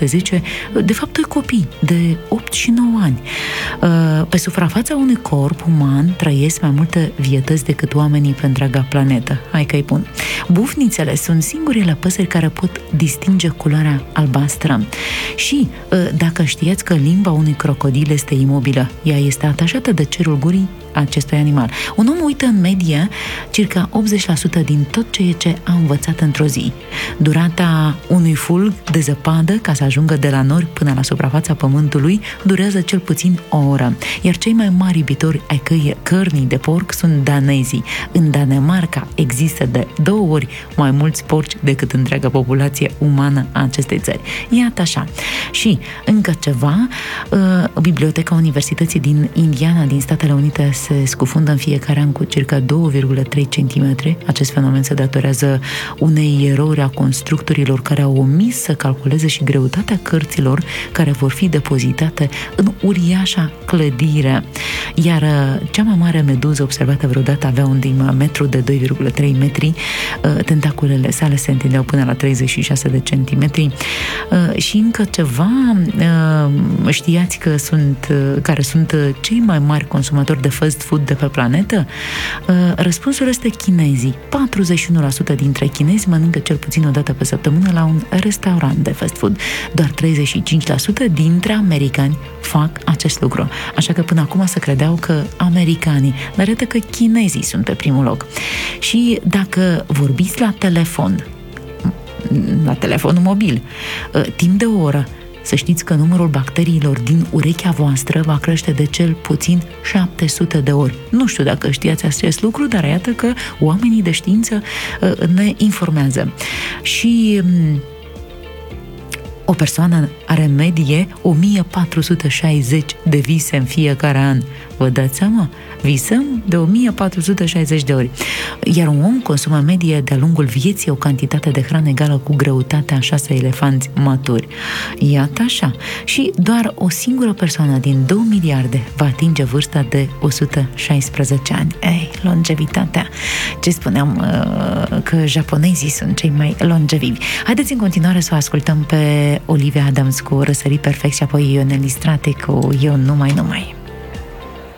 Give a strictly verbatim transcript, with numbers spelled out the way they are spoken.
zece, de fapt doi copii de opt și nouă ani. Pe suprafața unui corp uman trăiesc mai multe vietăți decât oamenii pe întreaga planetă. Hai că-i bun. Bufnițele sunt singurele păsări care pot distinge culoarea albastră. Și dacă știați că limba unui crocodil este imobilă, ea este atașată de cerul gurii acestui animal. Un om uită în medie circa optzeci la sută din tot ceea ce a învățat într-o zi. Durata unui fulg de zăpadă ca să ajungă de la nori până la suprafața pământului durează cel puțin o oră. Iar cei mai mari iubitori ai căi- cărnii de porc sunt danezii. În Danemarca există de două ori mai mulți porci decât întreaga populație umană a acestei țări. Iată așa. Și încă ceva, Biblioteca Universității din Indiana din Statele Unite se scufundă în fiecare an cu circa doi virgulă trei centimetri. Acest fenomen se datorează unei erori a constructorilor care au omis să calculeze și greutatea cărților care vor fi depozitate în uriașa clădire. Iar cea mai mare meduză observată vreodată avea un diametru de doi virgulă trei metri, tentaculele sale se întindeau până la treizeci și șase de centimetri. Și încă ceva, știați că sunt, care sunt cei mai mari consumatori de fast food de pe planetă? Răspunsul este chinezii. patruzeci și unu la sută dintre chinezi mănâncă cel puțin o dată pe săptămână la un restaurant de fast food. Doar treizeci și cinci la sută dintre americani fac acest lucru. Așa că până acum se credeau că americanii, dar iată că chinezii sunt pe primul loc. Și dacă vorbiți la telefon, la telefonul mobil, timp de o oră, să știți că numărul bacteriilor din urechea voastră va crește de cel puțin șapte sute de ori. Nu știu dacă știați acest lucru, dar iată că oamenii de știință ne informează. Și o persoană are în medie o mie patru sute șaizeci de vise în fiecare an. Vă dați seama? Visăm de o mie patru sute șaizeci de ori. Iar un om consumă în medie de-a lungul vieții o cantitate de hrană egală cu greutatea a șase elefanți maturi. Iată așa. Și doar o singură persoană din două miliarde va atinge vârsta de o sută șaisprezece ani. Ei, longevitatea. Ce spuneam? Că japonezii sunt cei mai longevivi. Haideți în continuare să o ascultăm pe Olivia Adams cu Răsărit Perfect și apoi Ionel Listrate cu Eu numai numai.